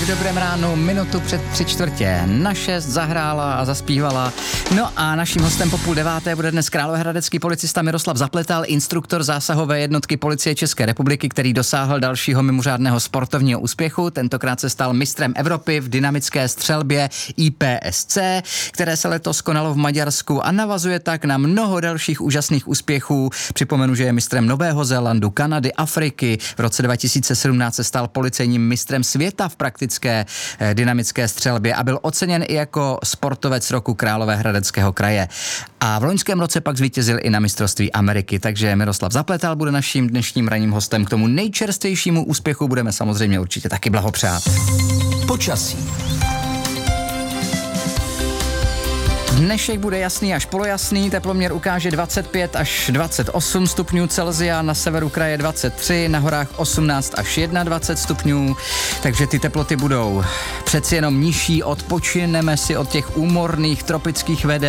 v dobrém ránu, minutu před 3:45. Zahrála a zaspívala. No a naším hostem po 8:30 bude dnes královéhradecký policista Miroslav Zapletal, instruktor zásahové jednotky Policie České republiky, který dosáhl dalšího mimořádného sportovního úspěchu. Tentokrát se stal mistrem Evropy v dynamické střelbě IPSC, které se letos konalo v Maďarsku a navazuje tak na mnoho dalších úžasných úspěchů. Připomenu, že je mistrem Nového Zélandu, Kanady, Afriky. V roce 2017 se stal policejním mistrem světa v praktické dynamické střelbě a byl oceněn i jako sportovec roku Královéhradeckého kraje. A v loňském roce pak zvítězil i na mistrovství Ameriky, takže Miroslav Zapletal bude naším dnešním ranním hostem. K tomu nejčerstvějšímu úspěchu budeme samozřejmě určitě taky blahopřát. Počasí. Dnešek bude jasný až polojasný, teploměr ukáže 25 až 28 stupňů Celsia, na severu kraje 23, na horách 18 až 21 stupňů, takže ty teploty budou přeci jenom nižší, odpočineme si od těch úmorných tropických veder.